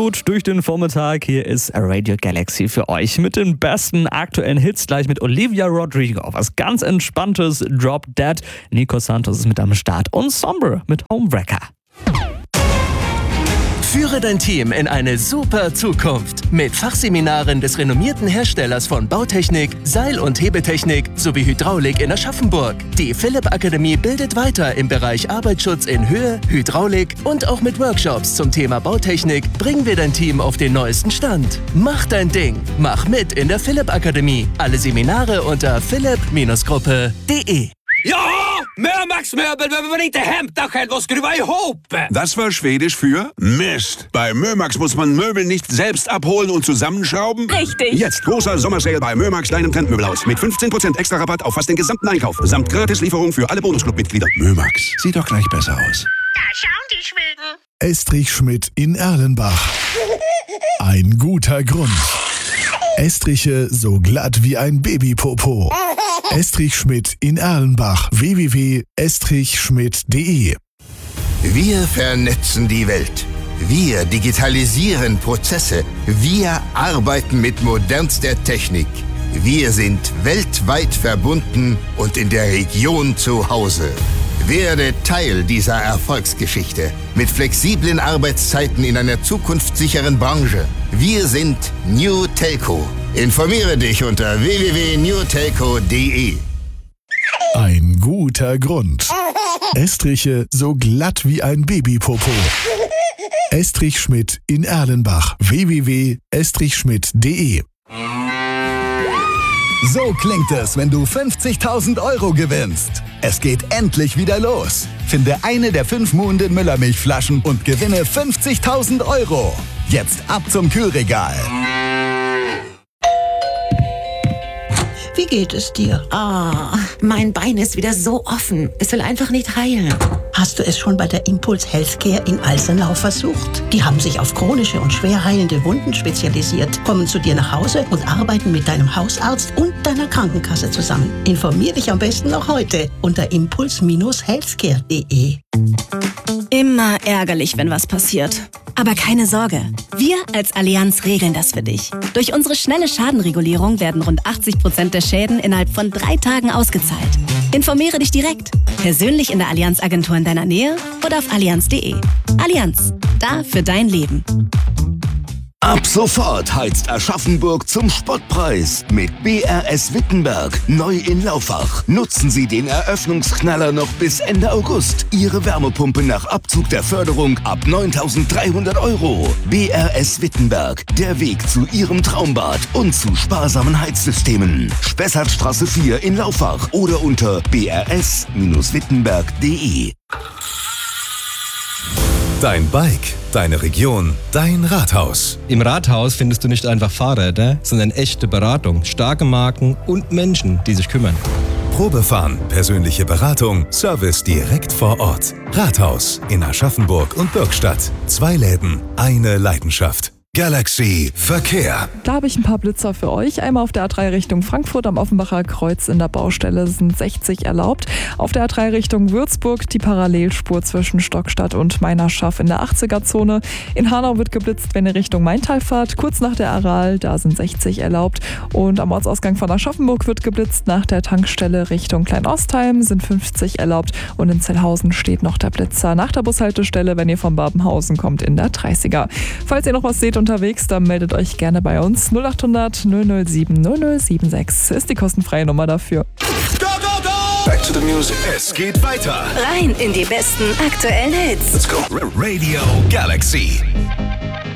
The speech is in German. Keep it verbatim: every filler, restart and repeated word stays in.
gut durch den Vormittag. Hier ist Radio Galaxy für euch mit den besten aktuellen Hits, gleich mit Olivia Rodrigo. Was ganz Entspanntes, Drop Dead. Nico Santos ist mit am Start und Sombre mit Homewrecker. Führe dein Team in eine super Zukunft mit Fachseminaren des renommierten Herstellers von Bautechnik, Seil- und Hebetechnik sowie Hydraulik in Aschaffenburg. Die Philipp Akademie bildet weiter im Bereich Arbeitsschutz in Höhe, Hydraulik und auch mit Workshops zum Thema Bautechnik bringen wir dein Team auf den neuesten Stand. Mach dein Ding, mach mit in der Philipp Akademie. Alle Seminare unter philipp Gruppe punkt de. Ja, Mömax-Möbel behöver man inte hämta själv och skruva ihop. Das war Schwedisch für Mist. Bei Mömax muss man Möbel nicht selbst abholen und zusammenschrauben. Richtig. Jetzt großer Sommersale bei Mömax, deinem Trendmöbelhaus. Mit fünfzehn Prozent extra Rabatt auf fast den gesamten Einkauf. Samt Gratislieferung für alle Bonusclub-Mitglieder. Mömax, sieht doch gleich besser aus. Da schauen die Schweden. Estrich Schmidt in Erlenbach. Ein guter Grund. Estriche so glatt wie ein Babypopo. Estrich Schmidt in Erlenbach. w w w punkt estrich schmidt punkt de. Wir vernetzen die Welt. Wir digitalisieren Prozesse. Wir arbeiten mit modernster Technik. Wir sind weltweit verbunden und in der Region zu Hause. Werde Teil dieser Erfolgsgeschichte mit flexiblen Arbeitszeiten in einer zukunftssicheren Branche. Wir sind New Telco. Informiere dich unter w w w punkt new telco punkt de. Ein guter Grund. Estriche so glatt wie ein Babypopo. Estrich Schmidt in Erlenbach. w w w punkt estrich schmidt punkt de. So klingt es, wenn du fünfzigtausend Euro gewinnst. Es geht endlich wieder los. Finde eine der fünf Muhnden Müllermilchflaschen und gewinne fünfzigtausend Euro. Jetzt ab zum Kühlregal. Wie geht es dir? Ah, mein Bein ist wieder so offen. Es will einfach nicht heilen. Hast du es schon bei der Impuls Healthcare in Alsenau versucht? Die haben sich auf chronische und schwer heilende Wunden spezialisiert, kommen zu dir nach Hause und arbeiten mit deinem Hausarzt und deiner Krankenkasse zusammen. Informier dich am besten noch heute unter impuls healthcare punkt de. Immer ärgerlich, wenn was passiert. Aber keine Sorge, wir als Allianz regeln das für dich. Durch unsere schnelle Schadenregulierung werden rund achtzig Prozent der Schäden innerhalb von drei Tagen ausgezahlt. Informiere dich direkt, persönlich in der Allianz-Agentur in deiner Nähe oder auf allianz punkt de. Allianz, da für dein Leben. Ab sofort heizt Aschaffenburg zum Spottpreis mit B R S Wittenberg, neu in Laufach. Nutzen Sie den Eröffnungsknaller noch bis Ende August. Ihre Wärmepumpe nach Abzug der Förderung ab neuntausenddreihundert Euro. B R S Wittenberg, der Weg zu Ihrem Traumbad und zu sparsamen Heizsystemen. Spessartstraße vier in Laufach oder unter b r s wittenberg punkt de. Dein Bike, deine Region, dein Rathaus. Im Rathaus findest du nicht einfach Fahrräder, sondern echte Beratung, starke Marken und Menschen, die sich kümmern. Probefahren, persönliche Beratung, Service direkt vor Ort. Rathaus in Aschaffenburg und Bürgstadt. Zwei Läden, eine Leidenschaft. Galaxy Verkehr. Da habe ich ein paar Blitzer für euch. Einmal auf der A drei Richtung Frankfurt am Offenbacher Kreuz in der Baustelle sind sechzig erlaubt. Auf der A drei Richtung Würzburg die Parallelspur zwischen Stockstadt und Meinerschaff in der achtziger-Zone. In Hanau wird geblitzt, wenn ihr Richtung Maintal fahrt. Kurz nach der Aral, da sind sechzig erlaubt. Und am Ortsausgang von Aschaffenburg wird geblitzt. Nach der Tankstelle Richtung Kleinostheim sind fünfzig erlaubt. Und in Zellhausen steht noch der Blitzer nach der Bushaltestelle, wenn ihr von Babenhausen kommt, in der dreißiger. Falls ihr noch was seht unterwegs, dann meldet euch gerne bei uns. null acht hundert null null sieben null null sieben sechs ist die kostenfreie Nummer dafür. Go, go, go! Back to the music. Es geht weiter. Rein in die besten aktuellen Hits. Let's go. Radio Galaxy.